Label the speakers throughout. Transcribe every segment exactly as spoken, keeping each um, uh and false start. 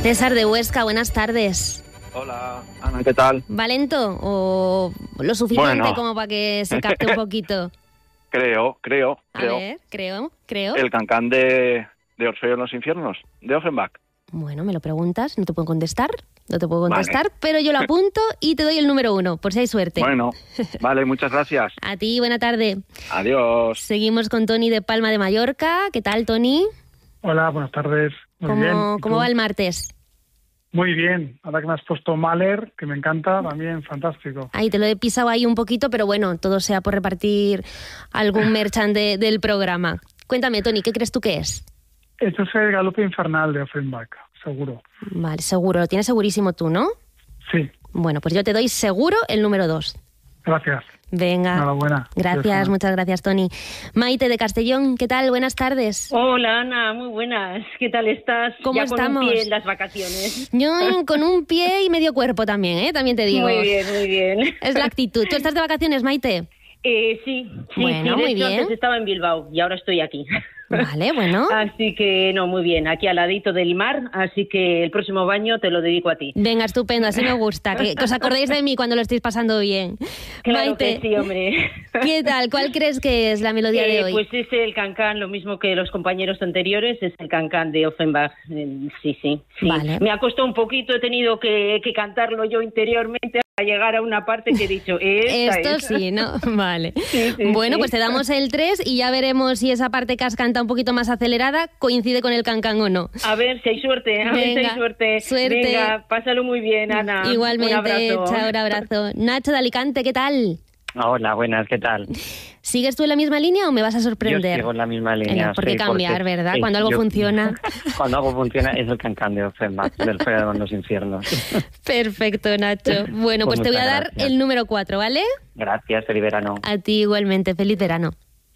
Speaker 1: César de Huesca, buenas tardes.
Speaker 2: Hola, Ana, ¿qué tal?
Speaker 1: ¿Va lento o lo suficiente
Speaker 2: Bueno.
Speaker 1: como para que se capte un poquito?
Speaker 2: Creo, creo,
Speaker 1: A
Speaker 2: creo.
Speaker 1: ver, creo, creo.
Speaker 2: El cancán de, de Orfeo en los infiernos, de Offenbach.
Speaker 1: Bueno, me lo preguntas, no te puedo contestar, no te puedo contestar,
Speaker 2: Vale.
Speaker 1: pero yo lo apunto y te doy el número uno, por si hay suerte.
Speaker 2: Bueno, vale, muchas gracias.
Speaker 1: A ti, buena tarde.
Speaker 2: Adiós.
Speaker 1: Seguimos con Tony de Palma de Mallorca. ¿Qué tal, Tony?
Speaker 3: Hola, buenas tardes. Muy
Speaker 1: ¿Cómo,
Speaker 3: bien. ¿Y
Speaker 1: ¿Cómo
Speaker 3: tú?
Speaker 1: va el martes?
Speaker 3: Muy bien. Ahora que me has puesto Mahler, que me encanta, también fantástico.
Speaker 1: Ahí te lo he pisado ahí un poquito, pero bueno, todo sea por repartir algún merchan de- del programa. Cuéntame, Tony, ¿qué crees tú que es?
Speaker 3: Esto es el Galope Infernal de Offenbach, seguro.
Speaker 1: Vale, seguro, lo tienes segurísimo tú, ¿no?
Speaker 3: Sí,
Speaker 1: Bueno, pues yo te doy seguro el número dos.
Speaker 3: gracias.
Speaker 1: Venga.
Speaker 3: Enhorabuena.
Speaker 1: Gracias,
Speaker 3: Gracias.
Speaker 1: muchas gracias, Tony. Maite de Castellón, ¿qué tal? Buenas tardes.
Speaker 4: Hola Ana, muy buenas. ¿Qué tal estás?
Speaker 1: ¿Cómo
Speaker 4: ya
Speaker 1: estamos?
Speaker 4: Con un pie en las vacaciones.
Speaker 1: Yo con un pie y medio cuerpo también, ¿eh? También te digo.
Speaker 4: Muy bien, muy bien.
Speaker 1: Es la actitud. ¿Tú estás de vacaciones, Maite?
Speaker 4: Eh, sí, sí,
Speaker 1: Bueno,
Speaker 4: sí. De
Speaker 1: muy
Speaker 4: hecho,
Speaker 1: bien.
Speaker 4: antes estaba en Bilbao y ahora estoy aquí.
Speaker 1: Vale, bueno.
Speaker 4: Así que no, muy bien. Aquí al ladito del mar, así que el próximo baño te lo dedico a ti.
Speaker 1: Venga, estupendo, así me gusta. Que, que os acordéis de mí cuando lo estéis pasando bien.
Speaker 4: Claro
Speaker 1: Maite,
Speaker 4: que sí, hombre.
Speaker 1: ¿qué tal? ¿Cuál crees que es la melodía de
Speaker 4: Eh,
Speaker 1: hoy?
Speaker 4: Pues es el cancán, lo mismo que los compañeros anteriores, es el cancán de Offenbach. Eh, Sí, sí, sí.
Speaker 1: Vale.
Speaker 4: Me ha costado un poquito, he tenido que, que cantarlo yo interiormente hasta llegar a una parte que he dicho, esta
Speaker 1: Esto
Speaker 4: es.
Speaker 1: sí, ¿no? Vale.
Speaker 4: Sí, sí,
Speaker 1: bueno,
Speaker 4: sí.
Speaker 1: pues te damos el tres y ya veremos si esa parte que has cantado un poquito más acelerada coincide con el cancán o no.
Speaker 4: A ver si hay suerte, a ver si
Speaker 1: Venga,
Speaker 4: hay suerte.
Speaker 1: suerte.
Speaker 4: Venga, pásalo muy bien, Ana.
Speaker 1: Igualmente,
Speaker 4: Un abrazo.
Speaker 1: chao, un abrazo. Nacho de Alicante, ¿qué tal?
Speaker 5: Hola, buenas, ¿qué tal?
Speaker 1: ¿Sigues tú en la misma línea o me vas a sorprender?
Speaker 5: Yo sigo en la misma línea.
Speaker 1: Venga, ¿por qué
Speaker 5: sí,
Speaker 1: cambiar,
Speaker 5: porque-
Speaker 1: verdad?
Speaker 5: sí,
Speaker 1: Cuando algo
Speaker 5: yo-
Speaker 1: funciona.
Speaker 5: Cuando algo funciona es el cancán de Offenbach, del Feo en los infiernos.
Speaker 1: Perfecto, Nacho. Bueno, pues,
Speaker 5: Pues
Speaker 1: te voy a
Speaker 5: muchas
Speaker 1: dar
Speaker 5: gracias.
Speaker 1: el número cuatro, ¿vale?
Speaker 5: Gracias, feliz verano.
Speaker 1: A ti igualmente. Feliz verano.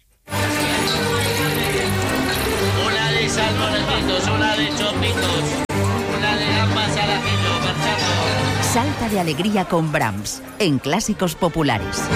Speaker 6: Una de salmorejitos, una de chopitos, una de gambas al ajillo, marchando.
Speaker 7: Salta de alegría con Brahms, en Clásicos Populares.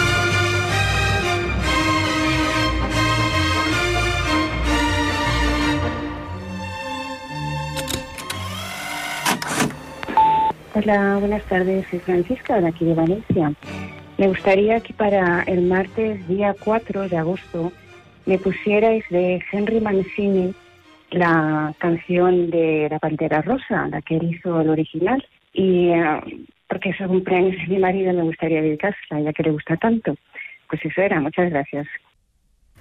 Speaker 8: Hola, buenas tardes. Soy Francisca, de aquí de Valencia. Me gustaría que para el martes, día cuatro de agosto, me pusierais de Henry Mancini la canción de La Pantera Rosa, la que él hizo el original. Y eh, porque es el cumpleaños de mi marido, me gustaría dedicársela, ya que le gusta tanto. Pues eso era. Muchas gracias.